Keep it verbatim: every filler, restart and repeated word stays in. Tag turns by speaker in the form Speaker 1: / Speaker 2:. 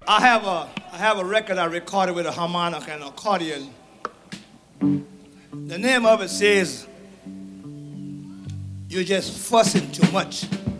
Speaker 1: I have a I have a record I recorded with a harmonica and accordion. The name of it says, "You're just fussing too much."